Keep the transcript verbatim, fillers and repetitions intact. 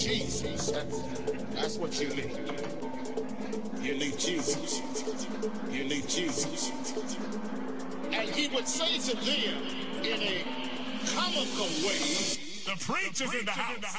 Jesus. That's, that's what you need. You need Jesus. You need Jesus. And he would say to them in a comical way, the preacher's in the house.